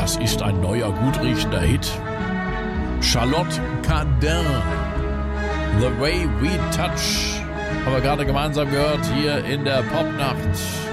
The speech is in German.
Das ist ein neuer, gut riechender Hit. Charlotte Cardin, The Way We Touch, haben wir gerade gemeinsam gehört hier in der Popnacht.